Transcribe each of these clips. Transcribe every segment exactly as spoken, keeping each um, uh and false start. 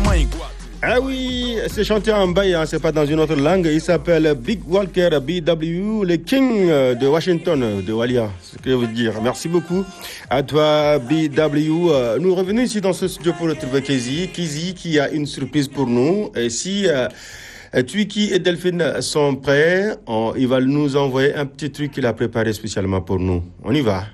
Ah oui, c'est chanté en bail, hein, c'est pas dans une autre langue. Il s'appelle Big Walker B W, le King de Washington, de Walia. C'est ce que je veux dire. Merci beaucoup à toi, B W. Nous revenons ici dans ce studio pour retrouver Kizi. Kizi qui a une surprise pour nous. Et si euh, Twiki et Delphine sont prêts, on, il va nous envoyer un petit truc qu'il a préparé spécialement pour nous. On y va.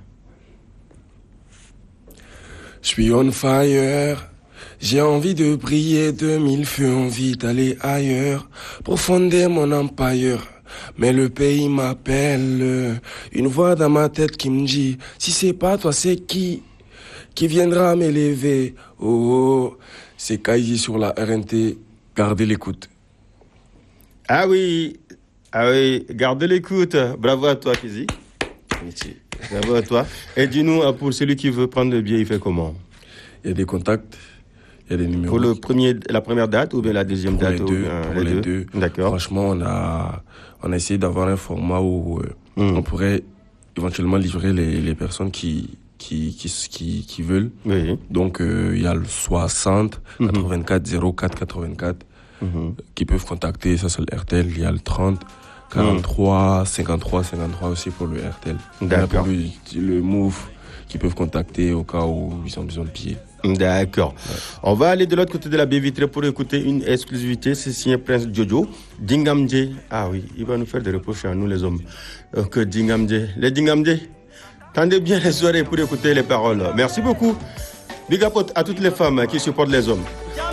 Je suis on fire. J'ai envie de briller de mille feux, envie d'aller ailleurs, profonder mon empire. Mais le pays m'appelle, une voix dans ma tête qui me dit, si c'est pas toi, c'est qui, qui viendra m'élever? Oh, oh, c'est Kaiji sur la R N T, gardez l'écoute. Ah oui, ah oui, gardez l'écoute. Bravo à toi, Kizi. Bravo à toi. Et dis-nous, pour celui qui veut prendre le billet, il fait comment? Il y a des contacts. Il y a des numéros. Pour le premier, la première date ou bien la deuxième pour date les deux, ou, pour les, les deux. deux. D'accord. Franchement, on a, on a essayé d'avoir un format où euh, mm. on pourrait éventuellement livrer les, les personnes qui, qui, qui, qui, qui veulent. Oui. Donc, euh, il y a le soixante, mm-hmm. quatre-vingt-quatre, zéro quatre, quatre-vingt-quatre mm-hmm. qui peuvent contacter. Ça, c'est le R T L. Il y a le trente, quarante-trois, mm. cinquante-trois, cinquante-trois aussi pour le R T L. D'accord. Pour le, le Move qui peuvent contacter au cas où ils ont besoin de billets. D'accord. Ouais. On va aller de l'autre côté de la baie vitrée pour écouter une exclusivité. C'est signé Prince Jojo. Dingamdje. Ah oui, il va nous faire des reproches à nous les hommes. Que Dingamdje. Les Dingamdje. Tendez bien les oreilles pour écouter les paroles. Merci beaucoup. Big up à toutes les femmes qui supportent les hommes.